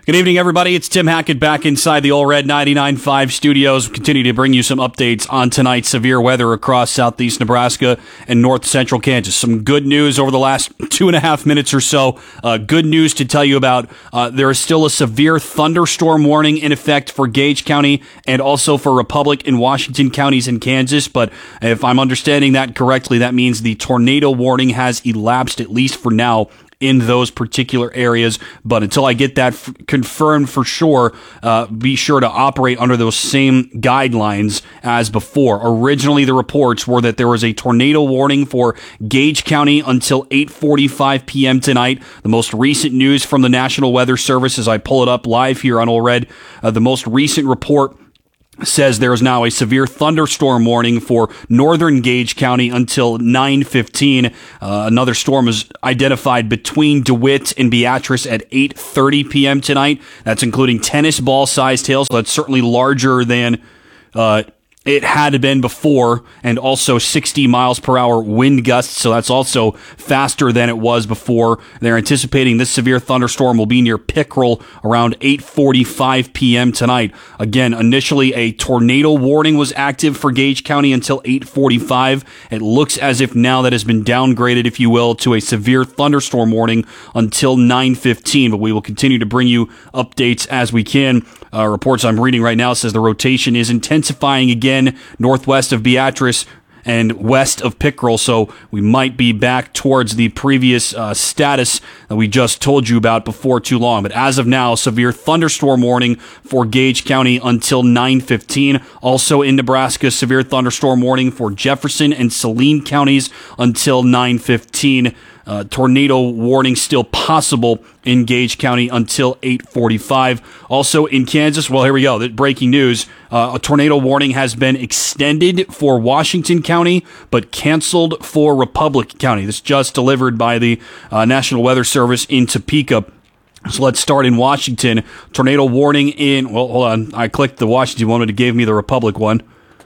Good evening, everybody. It's Tim Hackett back inside the All Red 99.5 studios. We continue to bring you some updates on tonight's severe weather across southeast Nebraska and north central Kansas. Some good news over the last 2.5 minutes or so. Good news to tell you about. There is still a severe thunderstorm warning in effect for Gage County and also for Republic and Washington counties in Kansas. But if I'm understanding that correctly, that means the tornado warning has elapsed, at least for now, in those particular areas. But until I get that confirmed for sure, be sure to operate under those same guidelines as before. Originally, the reports were that there was a tornado warning for Gage County until 8:45 p.m. tonight. The most recent news from the National Weather Service, as I pull it up live here on All Red, the most recent report says there is now a severe thunderstorm warning for northern Gage County until 9:15. Another storm is identified between DeWitt and Beatrice at 8:30 p.m. tonight. That's including tennis ball-sized hail, so that's certainly larger than it had been before, and also 60 miles per hour wind gusts, so that's also faster than it was before. They're anticipating this severe thunderstorm will be near Pickrell around 8:45 p.m. tonight. Again, initially a tornado warning was active for Gage County until 8:45. It looks as if now that has been downgraded, if you will, to a severe thunderstorm warning until 9:15, but we will continue to bring you updates as we can. Reports I'm reading right now says the rotation is intensifying again northwest of Beatrice and west of Pickrell, so we might be back towards the previous status that we just told you about before too long. But as of now, severe thunderstorm warning for Gage County until 9:15. Also in Nebraska, severe thunderstorm warning for Jefferson and Saline counties until 9:15. Tornado warning still possible in Gage County until 8:45. Also in Kansas, well, here we go. Breaking news. A tornado warning has been extended for Washington County, but canceled for Republic County. This just delivered by the National Weather Service in Topeka. So let's start in Washington. Tornado warning in, well, hold on. I clicked the Washington one, but it gave me the Republic one.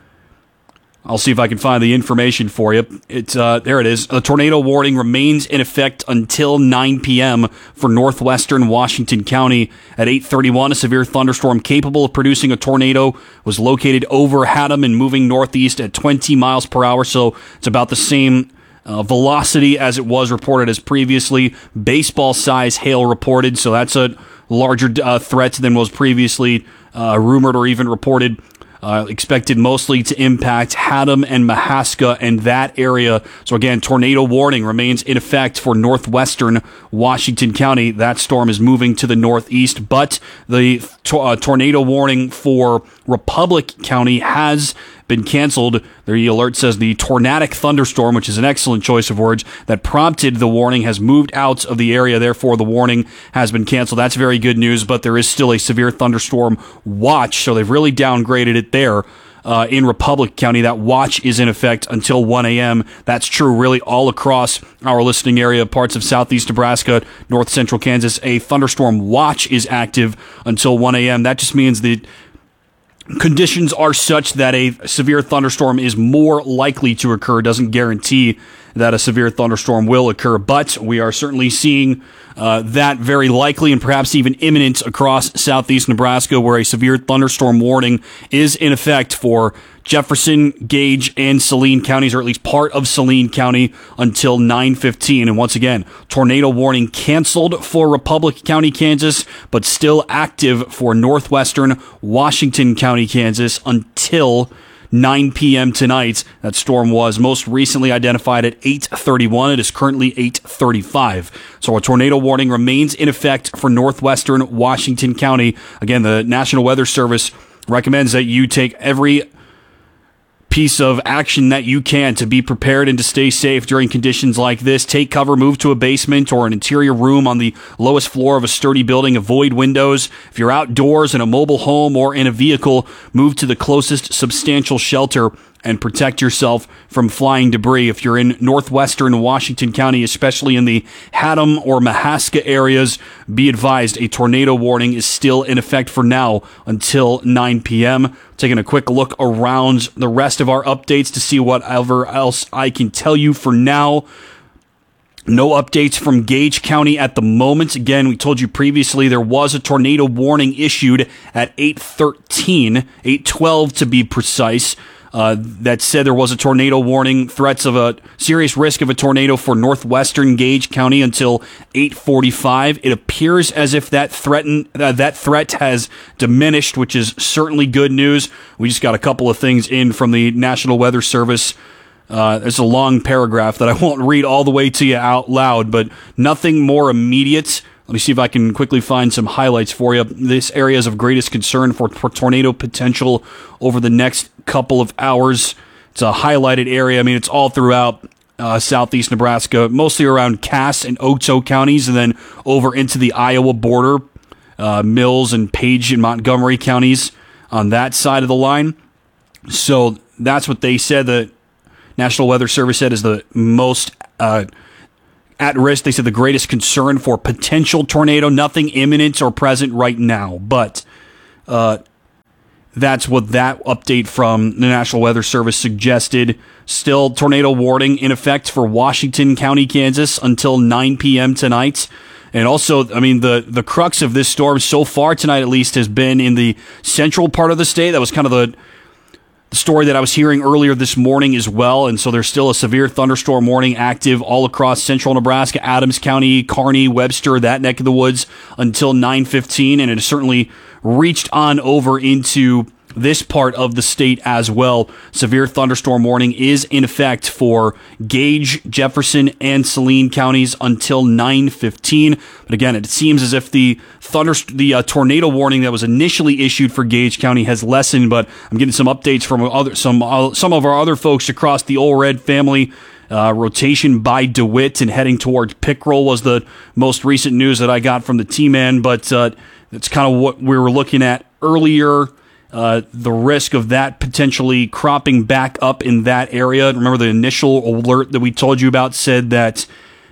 I'll see if I can find the information for you. There it is. A tornado warning remains in effect until 9 p.m. for northwestern Washington County. At 8:31, a severe thunderstorm capable of producing a tornado was located over Haddam and moving northeast at 20 miles per hour. So it's about the same velocity as it was reported as previously. Baseball-size hail reported, so that's a larger threat than was previously rumored or even reported. Expected mostly to impact Haddam and Mahaska and that area. So again, tornado warning remains in effect for northwestern Washington County. That storm is moving to the northeast, but the tornado warning for Republic County has been canceled. The alert says the tornadic thunderstorm, which is an excellent choice of words, that prompted the warning has moved out of the area. Therefore, the warning has been canceled. That's very good news, but there is still a severe thunderstorm watch, so they've really downgraded it there. In Republic County, that watch is in effect until 1 a.m. That's true really all across our listening area, parts of southeast Nebraska, north central Kansas. A thunderstorm watch is active until 1 a.m. That just means the conditions are such that a severe thunderstorm is more likely to occur. Doesn't guarantee that a severe thunderstorm will occur, but we are certainly seeing that very likely and perhaps even imminent across southeast Nebraska, where a severe thunderstorm warning is in effect for Jefferson, Gage, and Saline counties, or at least part of Saline County, until 9:15. And once again, tornado warning canceled for Republic County, Kansas, but still active for northwestern Washington County, Kansas, until 9 p.m. tonight. That storm was most recently identified at 8:31. It is currently 8:35. So a tornado warning remains in effect for northwestern Washington County. Again, the National Weather Service recommends that you take every piece of action that you can to be prepared and to stay safe during conditions like this. Take cover, move to a basement or an interior room on the lowest floor of a sturdy building. Avoid windows. If you're outdoors in a mobile home or in a vehicle, move to the closest substantial shelter and protect yourself from flying debris. If you're in northwestern Washington County, especially in the Haddam or Mahaska areas, be advised a tornado warning is still in effect for now until 9 p.m. Taking a quick look around the rest of our updates to see whatever else I can tell you for now. No updates from Gage County at the moment. Again, we told you previously there was a tornado warning issued at 8:12 to be precise. That said there was a tornado warning, threats of a serious risk of a tornado for northwestern Gage County until 8:45. It appears as if that threat has diminished, which is certainly good news. We just got a couple of things in from the National Weather Service. There's a long paragraph that I won't read all the way to you out loud, but nothing more immediate. Let me see if I can quickly find some highlights for you. This area is of greatest concern for tornado potential over the next couple of hours. It's a highlighted area. I mean, it's all throughout southeast Nebraska, mostly around Cass and Otoe counties, and then over into the Iowa border, Mills and Page and Montgomery counties on that side of the line. So that's what they said. The National Weather Service said is the most at risk. They said the greatest concern for potential tornado. Nothing imminent or present right now, but that's what that update from the National Weather Service suggested. Still, tornado warning in effect for Washington County, Kansas until 9 p.m. tonight. And also, I mean, the crux of this storm so far tonight, at least, has been in the central part of the state. That was kind of the story that I was hearing earlier this morning as well. And so there's still a severe thunderstorm warning active all across central Nebraska, Adams County, Kearney, Webster, that neck of the woods until 9:15. And it has certainly reached on over into this part of the state as well. Severe thunderstorm warning is in effect for Gage, Jefferson, and Saline counties until 9:15. But again, it seems as if the tornado warning that was initially issued for Gage County has lessened. But I'm getting some updates from some of our other folks across the Ole Red family. Rotation by DeWitt and heading towards Pickrell was the most recent news that I got from the T-Man. But it's kind of what we were looking at earlier. The risk of that potentially cropping back up in that area. Remember the initial alert that we told you about said that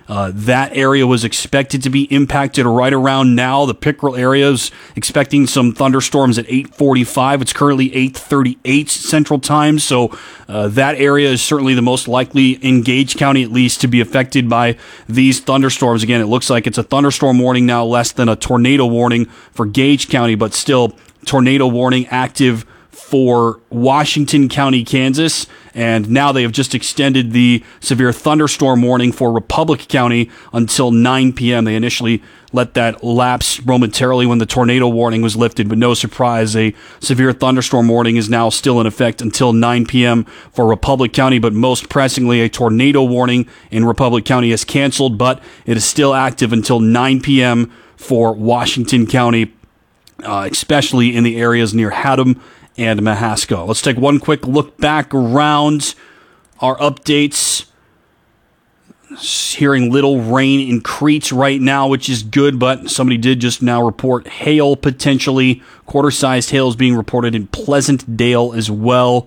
that area was expected to be impacted right around now. The Pickrell area is expecting some thunderstorms at 8:45. It's currently 8:38 Central Time, so that area is certainly the most likely in Gage County, at least, to be affected by these thunderstorms. Again, it looks like it's a thunderstorm warning now, less than a tornado warning for Gage County, but still tornado warning active for Washington County, Kansas, and now they have just extended the severe thunderstorm warning for Republic County until 9 p.m. They initially let that lapse momentarily when the tornado warning was lifted, but no surprise, a severe thunderstorm warning is now still in effect until 9 p.m. for Republic County, but most pressingly, a tornado warning in Republic County is canceled, but it is still active until 9 p.m. for Washington County, especially in the areas near Haddam and Mahaska. Let's take one quick look back around our updates. Hearing little rain in Crete right now, which is good, but somebody did just now report hail potentially. Quarter-sized hail is being reported in Pleasant Dale as well.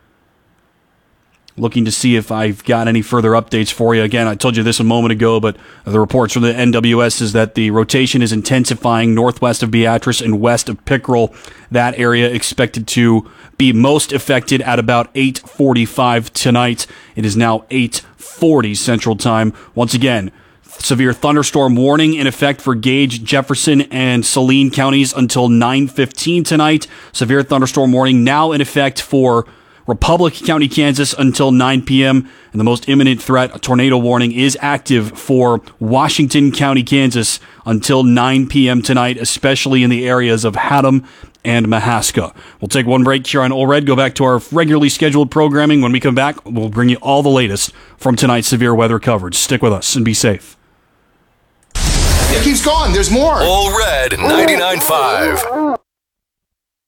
Looking to see if I've got any further updates for you. Again, I told you this a moment ago, but the reports from the NWS is that the rotation is intensifying northwest of Beatrice and west of Pickrell. That area expected to be most affected at about 8:45 tonight. It is now 8:40 Central Time. Once again, severe thunderstorm warning in effect for Gage, Jefferson, and Saline counties until 9:15 tonight. Severe thunderstorm warning now in effect for Republic County, Kansas until 9 p.m. And the most imminent threat, a tornado warning, is active for Washington County, Kansas until 9 p.m. tonight, especially in the areas of Haddam and Mahaska. We'll take one break here on Ole Red, go back to our regularly scheduled programming. When we come back, we'll bring you all the latest from tonight's severe weather coverage. Stick with us and be safe. It keeps going. There's more. Ole Red 99.5.